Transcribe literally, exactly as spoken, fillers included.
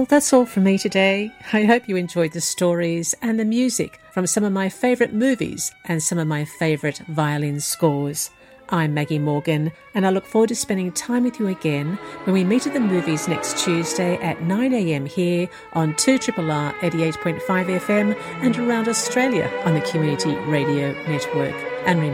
that's all from me today. I hope you enjoyed the stories and the music from some of my favourite movies and some of my favourite violin scores. I'm Maggie Morgan, and I look forward to spending time with you again when we meet at the movies next Tuesday at nine a m here on two R R R eighty-eight point five F M and around Australia on the Community Radio Network. And remember,